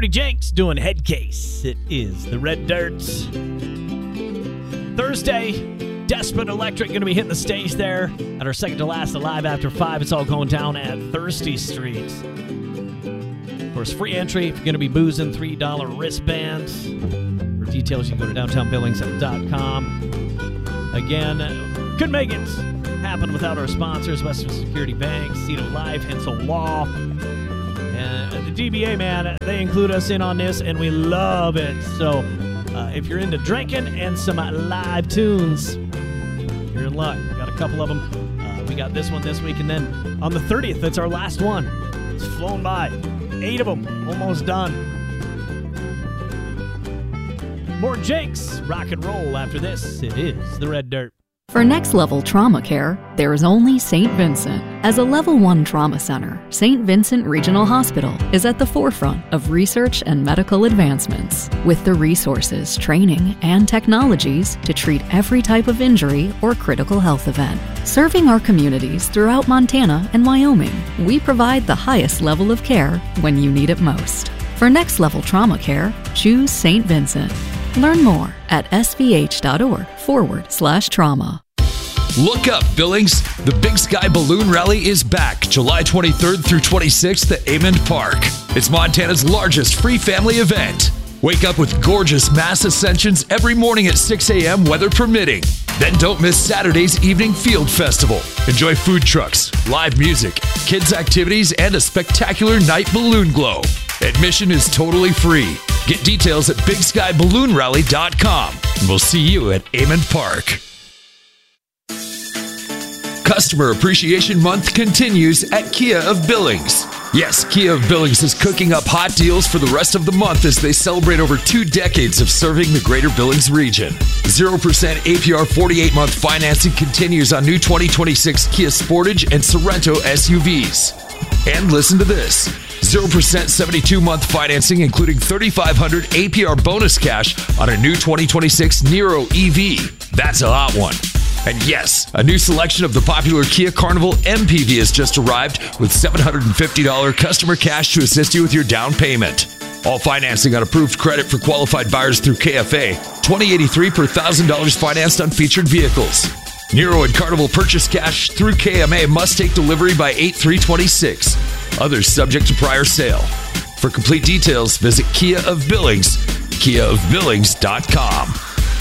Cody Jenks doing Head Case. It is the Red Dirt. Thursday, Desperate Electric going to be hitting the stage there at our second to last Alive After 5. It's all going down at Thirsty Street. Of course, free entry if you're going to be boozing, $3 wristband. For details, you can go to downtownbillings.com. Again, couldn't make it happen without our sponsors, Western Security Bank, Seat of Life, Hensel Law. And the DBA, man, they include us in on this, and we love it. So if you're into drinking and some live tunes, you're in luck. We got a couple of them. We got this one this week, and then on the 30th, that's our last one. It's flown by. 8 of them, almost done. More Jenks, rock and roll after this. It is the Red Dirt. For next-level trauma care, there is only St. Vincent. As a Level 1 trauma center, St. Vincent Regional Hospital is at the forefront of research and medical advancements, with the resources, training, and technologies to treat every type of injury or critical health event. Serving our communities throughout Montana and Wyoming, we provide the highest level of care when you need it most. For next-level trauma care, choose St. Vincent. Learn more at svh.org/trauma. Look up, Billings. The Big Sky Balloon Rally is back July 23rd through 26th at Amond Park. It's Montana's largest free family event. Wake up with gorgeous mass ascensions every morning at 6 a.m., weather permitting. Then don't miss Saturday's Evening Field Festival. Enjoy food trucks, live music, kids' activities, and a spectacular night balloon glow. Admission is totally free. Get details at bigskyballoonrally.com. And we'll see you at Amond Park. Customer Appreciation Month continues at Kia of Billings. Yes, Kia of Billings is cooking up hot deals for the rest of the month as they celebrate over 2 decades of serving the greater Billings region. 0% APR 48-month financing continues on new 2026 Kia Sportage and Sorento SUVs. And listen to this. 0% 72-month financing, including $3,500 APR bonus cash on a new 2026 Niro EV. That's a hot one. And yes, a new selection of the popular Kia Carnival MPV has just arrived with $750 customer cash to assist you with your down payment. All financing on approved credit for qualified buyers through KFA. $20.83 per $1,000 financed on featured vehicles. Niro and Carnival purchase cash through KMA must take delivery by 8/3/26. Others subject to prior sale. For complete details, visit Kia of Billings, kiaofbillings.com.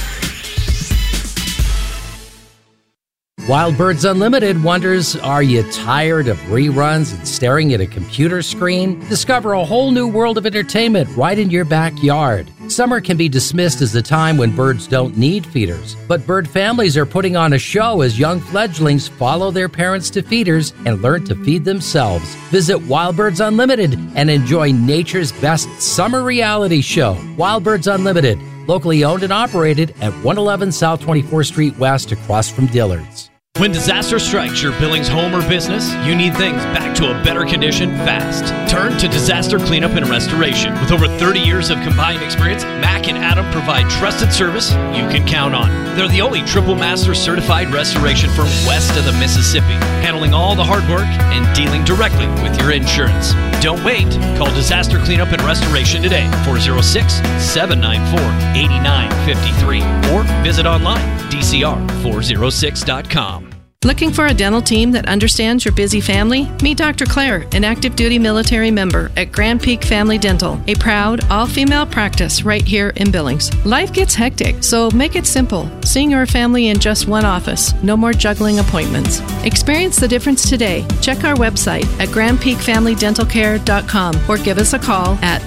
Wild Birds Unlimited wonders, are you tired of reruns and staring at a computer screen? Discover a whole new world of entertainment right in your backyard. Summer can be dismissed as the time when birds don't need feeders, but bird families are putting on a show as young fledglings follow their parents to feeders and learn to feed themselves. Visit Wild Birds Unlimited and enjoy nature's best summer reality show. Wild Birds Unlimited, locally owned and operated at 111 South 24th Street West across from Dillard's. When disaster strikes your Billings home or business, you need things back to a better condition fast. Turn to Disaster Cleanup and Restoration. With over 30 years of combined experience, Mac and Adam provide trusted service you can count on. They're the only Triple Master certified restoration firm west of the Mississippi, handling all the hard work and dealing directly with your insurance. Don't wait. Call Disaster Cleanup and Restoration today, 406-794-8953, or visit online, dcr406.com. Looking for a dental team that understands your busy family? Meet Dr. Claire, an active duty military member at Grand Peak Family Dental, a proud all-female practice right here in Billings. Life gets hectic, so make it simple. Seeing your family in just one office, no more juggling appointments. Experience the difference today. Check our website at grandpeakfamilydentalcare.com or give us a call at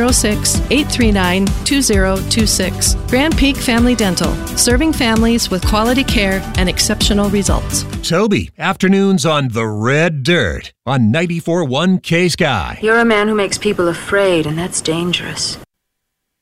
406-839-2026. Grand Peak Family Dental, serving families with quality care and exceptional results. Toby, afternoons on The Red Dirt on 94.1 K-Sky. You're a man who makes people afraid, and that's dangerous.